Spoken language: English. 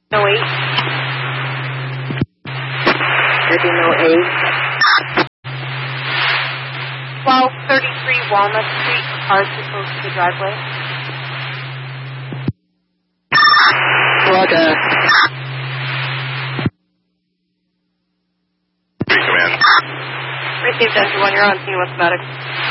No 8. Maybe no 8. 1233 Walnut Street. Cars too close to the driveway. Roger. Command. Received Engine 1. You're on scene with medics.